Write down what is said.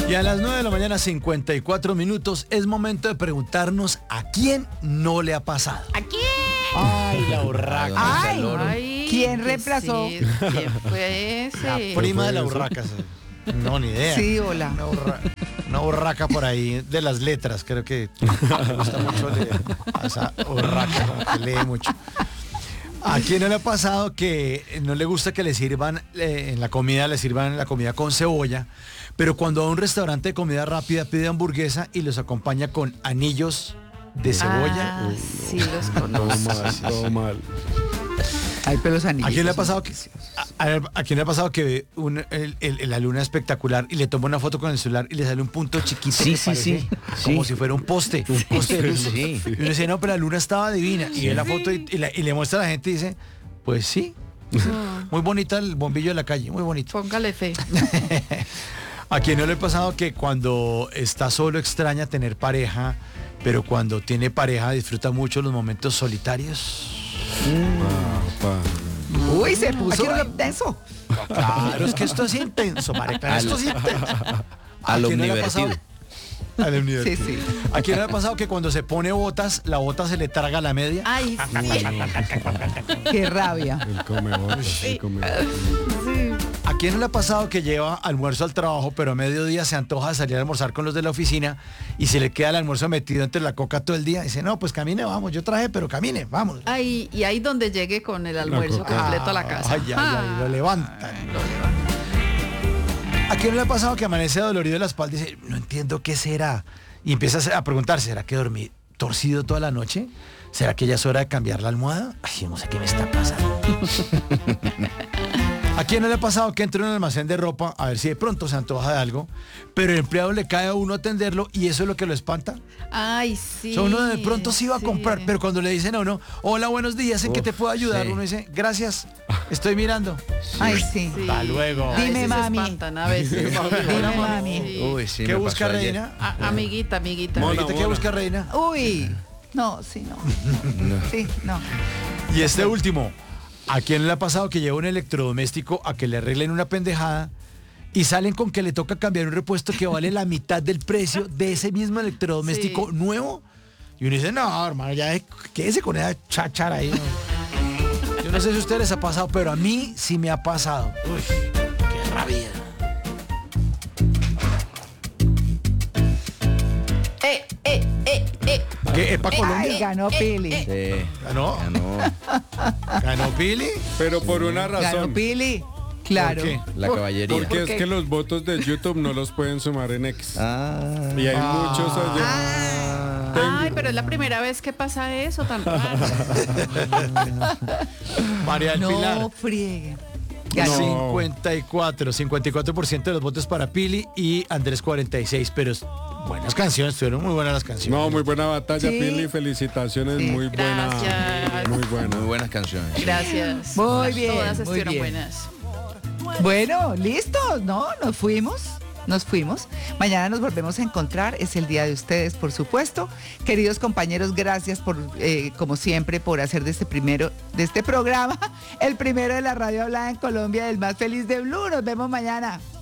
Y a las 9 de la mañana, 54 minutos, es momento de preguntarnos a quién no le ha pasado. ¿A quién? Ay, la urraca. Ay, ¿quién ¿qué reemplazó? es? ¿Quién fue ese? La prima de la urraca. No, ni idea. Sí, hola. Una urraca por ahí de las letras, creo que me gusta mucho leer a esa urraca, como que lee mucho. ¿A quién no le ha pasado que no le gusta que le sirvan en la comida, le sirvan la comida con cebolla, pero cuando va a un restaurante de comida rápida pide hamburguesa y los acompaña con anillos de cebolla? Ah, sí, los conozco. Todo mal. Hay pelos anillos. ¿A quién le ha pasado que, a quién le ha pasado que ve la luna espectacular y le toma una foto con el celular y le sale un punto chiquito Sí, que sí, parece sí, como sí. si fuera un poste de luz? Sí. Y uno dice, no, pero la luna estaba divina. Y ve la foto y le muestra a la gente y dice, pues sí, muy bonita el bombillo de la calle, muy bonito. Póngale fe. ¿A quién no le ha pasado que cuando está solo extraña tener pareja, pero cuando tiene pareja disfruta mucho los momentos solitarios? Uy, se puso quién no le- intenso. Claro, es que esto es intenso, María, esto es intenso. ¿A Al quién no le ha pasado? omnivertido. Al Sí, omnivertido. sí. ¿A quién no le ha pasado que cuando se pone botas, la bota se le traga la media? Ay, sí. Qué rabia. El come botas, el come botas. ¿A quién no le ha pasado que lleva almuerzo al trabajo, pero a mediodía se antoja de salir a almorzar con los de la oficina y se le queda el almuerzo metido entre la coca todo el día? Dice, no, pues camine, vamos, yo traje, pero camine, vamos. Ay, y ahí donde llegue con el almuerzo coca. completo a la casa. Ay, ay, ay, lo levantan. Ay, lo levantan. ¿A quién no le ha pasado que amanece dolorido de la espalda y dice, no entiendo qué será? Y empieza a preguntarse, ¿será que dormí torcido toda la noche? ¿Será que ya es hora de cambiar la almohada? Ay, yo no sé qué me está pasando. ¿A quién no le ha pasado que entra en un almacén de ropa a ver si de pronto se antoja de algo, pero el empleado le cae a uno a atenderlo y eso es lo que lo espanta? Ay, sí. O sea, uno de pronto sí iba a comprar, pero cuando le dicen a uno, hola, buenos días, ¿en qué te puedo ayudar? sí. Uno dice, gracias, estoy mirando. Ay, sí. Sí. Hasta luego. A veces Dime, se mami. espantan, a veces. Dime, mami. Sí. Uy, sí. ¿Qué me busca, pasó ayer. reina? Amiguita, amiguita. Mona, ¿Qué mona. busca, reina? Uy. No, sí, no. Sí, no. Y este último, ¿a quién le ha pasado que lleva un electrodoméstico a que le arreglen una pendejada y salen con que le toca cambiar un repuesto que vale la mitad del precio de ese mismo electrodoméstico Sí. nuevo? Y uno dice, no, hermano, ya quédese con esa cháchara ahí. ¿No? Yo no sé si a ustedes les ha pasado, pero a mí sí me ha pasado. Uy, qué rabia. ¿Qué? ¿Es para Colombia? Ay, ganó Pili. Sí. ¿Ganó? Ganó ¿Ganó Pili? Pero por una Ganó razón. Pili. Claro. ¿Por qué? la caballería. Porque qué? es que los votos de YouTube no los pueden sumar en X. Ah. Y hay muchos allá. Ay, pero es la primera vez que pasa eso tan raro. María del Pilar. No friegue. Ganó. 54% de los votos para Pili y Andrés 46, pero buenas canciones, estuvieron muy buenas las canciones. No, muy buena batalla, Sí. Pili. Felicitaciones, Sí. muy buena. Gracias. Muy buena. Muy buenas canciones. Gracias. Muy bien, Todas muy estuvieron bien. buenas. Bueno, listo, ¿no? Nos fuimos. Mañana nos volvemos a encontrar. Es el día de ustedes, por supuesto. Queridos compañeros, gracias por, como siempre, por hacer de este programa, el primero de la radio hablada en Colombia, el más feliz de Blue. Nos vemos mañana.